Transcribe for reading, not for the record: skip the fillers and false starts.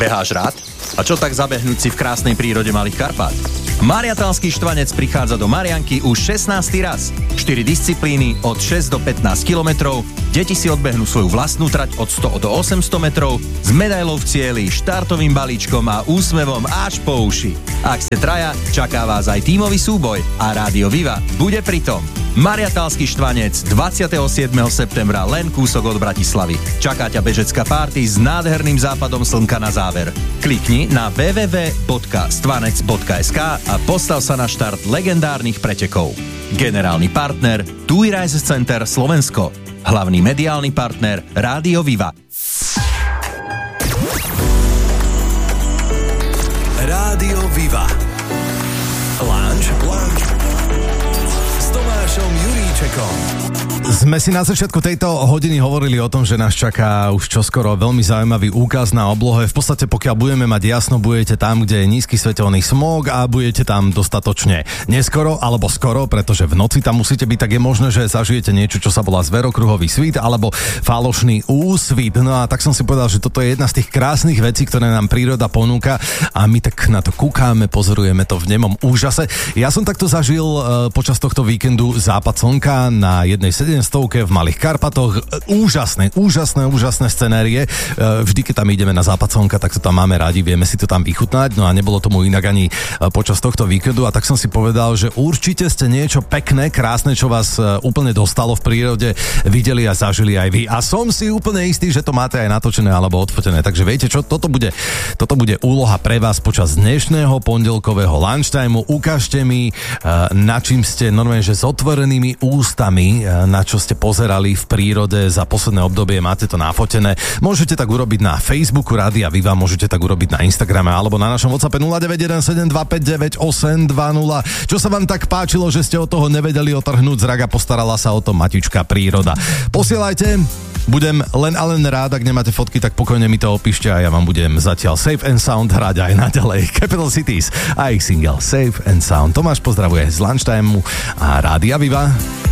Beháš rád? A čo tak zabehnúť si v krásnej prírode Malých Karpát? Mariatalský Štvanec prichádza do Marianky už 16. raz. 4 disciplíny od 6 do 15 kilometrov, deti si odbehnú svoju vlastnú trať od 100 do 800 metrov s medailou v cieli, štartovým balíčkom a úsmevom až po uši. Ak ste traja, čaká vás aj tímový súboj a Rádio Viva bude pritom. Mariatalský Štvanec 27. septembra, len kúsok od Bratislavy. Čaká ťa bežecká party s nádherným západom slnka na záver. Klikni na www.stvanec.sk a postav sa na štart legendárnych pretekov. Generálny partner TUI Rise Center Slovensko. Hlavný mediálny partner Rádio Viva. Rádio Viva. Lunch s Tomášom Juríčekom. Sme si na začiatku tejto hodiny hovorili o tom, že nás čaká už čoskoro veľmi zaujímavý úkaz na oblohe. V podstate pokiaľ budeme mať jasno, budete tam, kde je nízky svetelný smog a budete tam dostatočne neskoro alebo skoro, pretože v noci tam musíte byť, tak je možné, že zažijete niečo, čo sa volá zverokruhový svit alebo falošný úsvit. No a tak som si povedal, že toto je jedna z tých krásnych vecí, ktoré nám príroda ponúka a my tak na to kúkáme, pozorujeme to v nemom úžase. Ja som takto zažil počas tohto víkendu západ slnka na jednej 700 v Malých Karpatoch. Úžasné scenérie. Vždy, keď tam ideme na západ slnka, tak to tam máme radi, vieme si to tam vychutnať, no a nebolo tomu inak ani počas tohto víkendu a tak som si povedal, že určite ste niečo pekné, krásne, čo vás úplne dostalo v prírode, videli a zažili aj vy. A som si úplne istý, že to máte aj natočené alebo odfotené. Takže viete čo, toto bude úloha pre vás počas dnešného pondelkového lunchtimeu. Ukážte mi, na čím ste normálne, že s otvorenými ústami, na čo ste pozerali v prírode za posledné obdobie, máte to nafotené. Môžete tak urobiť na Facebooku Rádia Viva, môžete tak urobiť na Instagrame alebo na našom WhatsAppe 0917259820. Čo sa vám tak páčilo, že ste od toho nevedeli otrhnúť zrak a postarala sa o to matička príroda. Posielajte, budem len rád, ak nemáte fotky, tak pokojne mi to opíšte a ja vám budem zatiaľ Safe and Sound hrať aj naďalej. Capital Cities a ich single Safe and Sound. Tomáš pozdravuje z Lunchtimeu a Rádia Viva.